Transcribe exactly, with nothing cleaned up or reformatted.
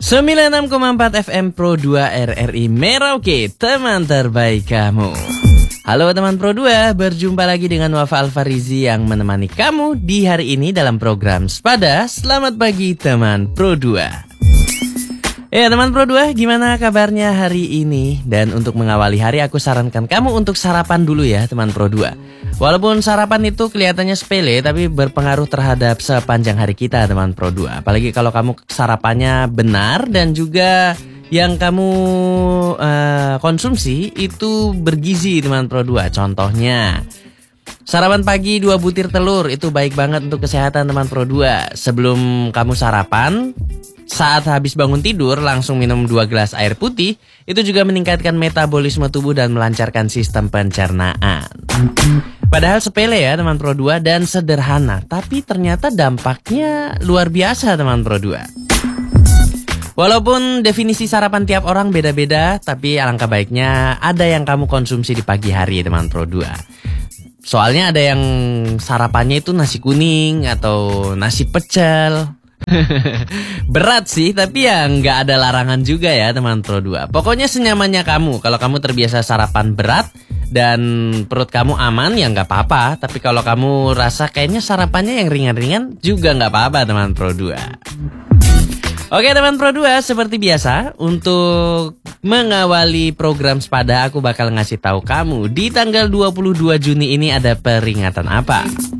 sembilan puluh enam koma empat F M Pro dua R R I Merauke, teman terbaik kamu. Halo teman Pro dua, berjumpa lagi dengan Wafa Alfarizi yang menemani kamu di hari ini dalam program Sepada. Selamat pagi teman Pro dua. Ya teman Pro dua, gimana kabarnya hari ini? Dan untuk mengawali hari aku sarankan kamu untuk sarapan dulu ya teman Pro dua. Walaupun sarapan itu kelihatannya sepele, tapi berpengaruh terhadap sepanjang hari kita teman Pro dua. Apalagi kalau kamu sarapannya benar dan juga yang kamu uh, konsumsi itu bergizi teman Pro dua. Contohnya sarapan pagi dua butir telur, itu baik banget untuk kesehatan teman Pro dua. Sebelum kamu sarapan, saat habis bangun tidur langsung minum dua gelas air putih. Itu juga meningkatkan metabolisme tubuh dan melancarkan sistem pencernaan. Padahal sepele ya teman Pro dua dan sederhana, tapi ternyata dampaknya luar biasa teman Pro dua. Walaupun definisi sarapan tiap orang beda-beda, tapi alangkah baiknya ada yang kamu konsumsi di pagi hari teman Pro dua. Soalnya ada yang sarapannya itu nasi kuning atau nasi pecel. Berat sih, tapi ya nggak ada larangan juga ya teman Pro dua. Pokoknya senyamannya kamu. Kalau kamu terbiasa sarapan berat dan perut kamu aman ya nggak apa-apa. Tapi kalau kamu rasa kayaknya sarapannya yang ringan-ringan juga nggak apa-apa teman Pro dua. Oke teman Pro dua, seperti biasa untuk mengawali program Sepada, aku bakal ngasih tahu kamu di tanggal dua puluh dua Juni ini ada peringatan apa.